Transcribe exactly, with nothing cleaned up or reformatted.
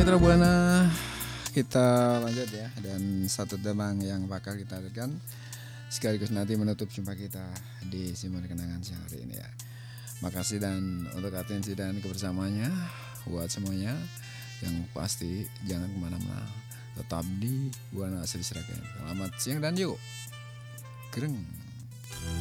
Mitra Buana, kita lanjut ya. Dan satu tembang yang bakal kita hadirkan sekaligus nanti menutup jumpa kita di Simon Kenangan siang hari ini ya. Makasih dan untuk atensi dan kebersamaannya buat semuanya. Yang pasti jangan kemana-mana, tetap di Buana Asri Sragen. Selamat siang dan yuk Gereng.